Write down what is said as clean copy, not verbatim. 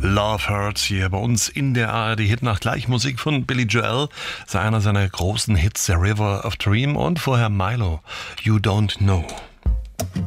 Love Hurts hier bei uns in der ARD Hitnacht. Gleich Musik von Billy Joel, sei einer seiner großen Hits, The River of Dream, und vorher Milo, You Don't Know.